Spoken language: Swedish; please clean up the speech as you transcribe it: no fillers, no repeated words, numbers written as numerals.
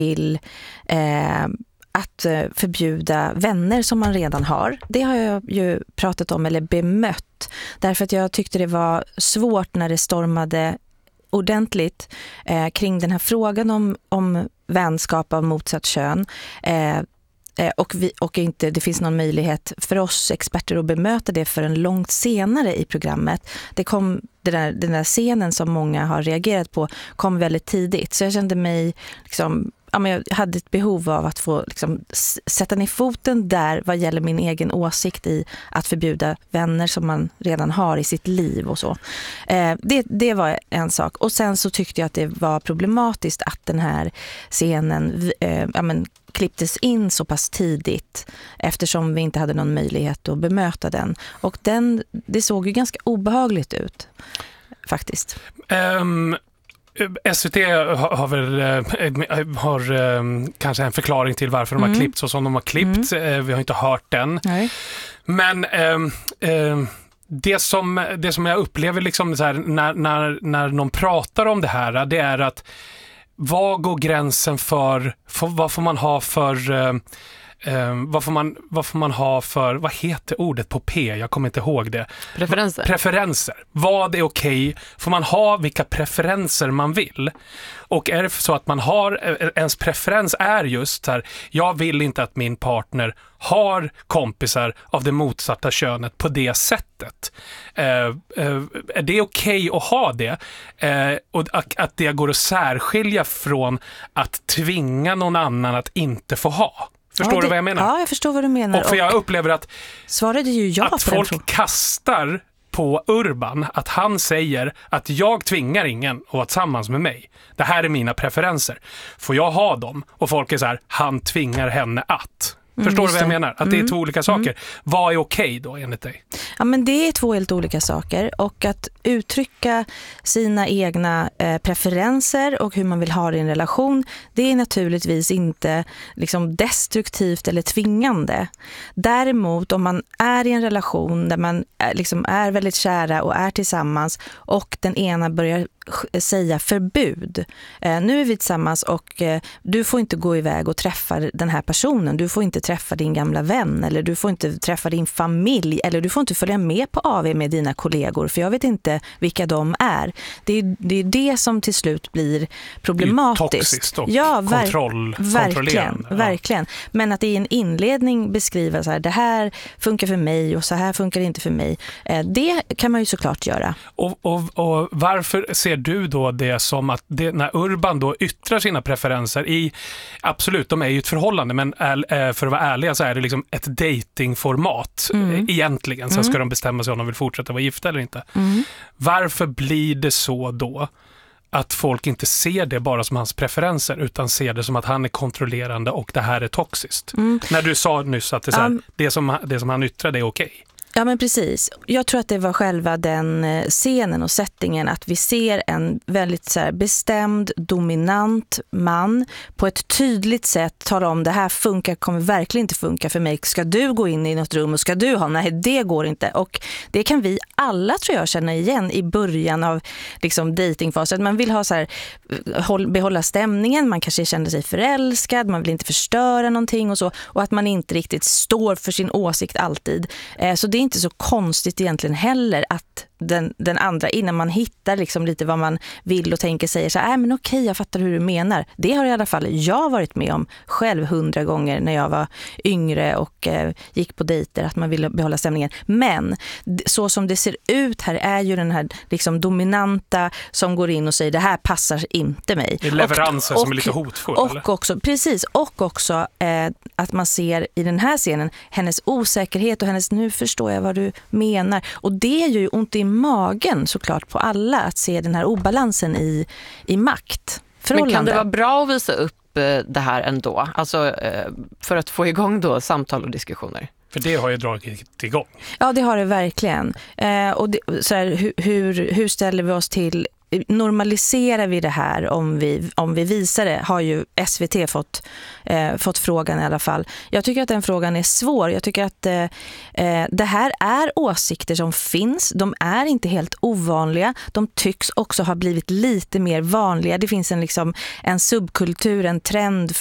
till att förbjuda vänner som man redan har. Det har jag ju pratat om eller bemött. Därför att jag tyckte det var svårt när det stormade ordentligt kring den här frågan om vänskap av motsatt kön. Och inte det finns någon möjlighet för oss experter att bemöta det förrän långt senare i programmet. Den där scenen som många har reagerat på kom väldigt tidigt. Så jag kände mig liksom, jag hade ett behov av att få liksom sätta ner foten där vad gäller min egen åsikt i att förbjuda vänner som man redan har i sitt liv och så. Det var en sak. Och sen så tyckte jag att det var problematiskt att den här scenen klipptes in så pass tidigt eftersom vi inte hade någon möjlighet att bemöta den. Och det såg ju ganska obehagligt ut faktiskt. SVT har kanske en förklaring till varför de har klippt så som de har klippt. Vi har inte hört den. Nej. Men det som jag upplever liksom så här, när någon pratar om det här, det är att vad går gränsen för vad får man ha för vad får man ha för, vad heter ordet på P? Jag kommer inte ihåg det. Preferenser. Vad är okej? Får man ha vilka preferenser man vill? Och är det så att man har, ens preferens är just här, jag vill inte att min partner har kompisar av det motsatta könet på det sättet. Är det okej att ha det? Och att det går att särskilja från att tvinga någon annan att inte få ha. Förstår du vad jag menar? Ja, jag förstår vad du menar. Och för jag upplever att svarade ju jag att folk kastar på Urban, att han säger att jag tvingar ingen att vara tillsammans med mig. Det här är mina preferenser. Får jag ha dem? Och folk är så här, han tvingar henne att. Förstår du vad jag menar? Att det är två olika saker. Vad är okej då enligt dig? Ja, men det är två helt olika saker. Och att uttrycka sina egna preferenser och hur man vill ha det i en relation, det är naturligtvis inte liksom destruktivt eller tvingande. Däremot om man är i en relation där man liksom är väldigt kära och är tillsammans och den ena börjar säga förbud. Nu är vi tillsammans och du får inte gå iväg och träffa den här personen. Du får inte träffa din gamla vän eller du får inte träffa din familj eller du får inte följa med på AV med dina kollegor för jag vet inte vilka de är. Det är det som till slut blir problematiskt. Det är toxiskt och kontrollerande. Verkligen. Men att i en inledning beskriva så här, det här funkar för mig och så här funkar det inte för mig. Det kan man ju såklart göra. Och varför ser du då det som att när Urban då yttrar sina preferenser i, absolut, de är ju ett förhållande, men för att vara ärliga så är det liksom ett datingformat egentligen. Sen ska de bestämma sig om de vill fortsätta vara gifta eller inte. Varför blir det så då att folk inte ser det bara som hans preferenser utan ser det som att han är kontrollerande och det här är toxiskt? När du sa nyss att det, så här, det som han yttrade är okej. Ja, men precis. Jag tror att det var själva den scenen och settingen att vi ser en väldigt så här bestämd, dominant man på ett tydligt sätt tala om det här kommer verkligen inte funka för mig. Ska du gå in i något rum och ska du ha? Nej, det går inte. Och det kan vi alla, tror jag, känna igen i början av liksom datingfasen. Man vill ha så här, behålla stämningen, man kanske känner sig förälskad, man vill inte förstöra någonting och så. Och att man inte riktigt står för sin åsikt alltid. Så det är inte så konstigt egentligen heller att den andra, innan man hittar liksom lite vad man vill och tänker, säger så här, men okej, jag fattar hur du menar. Det har i alla fall jag varit med om själv 100 gånger när jag var yngre och gick på dejter, att man ville behålla stämningen. Men så som det ser ut här är ju den här liksom dominanta som går in och säger, det här passar inte mig. Det är leveranser som är lite hotfull. Och också, precis, och också att man ser i den här scenen hennes osäkerhet och hennes, nu förstår jag vad du menar. Och det gör ju ont i magen såklart på alla att se den här obalansen i makt. Men kan det vara bra att visa upp det här ändå? Alltså för att få igång då samtal och diskussioner? För det har ju dragit igång. Ja, det har det verkligen. Och så här, hur ställer vi oss till normaliserar vi det här om vi visar det, har ju SVT fått frågan i alla fall. Jag tycker att den frågan är svår. Jag tycker att det här är åsikter som finns. De är inte helt ovanliga. De tycks också ha blivit lite mer vanliga. Det finns en subkultur, en trend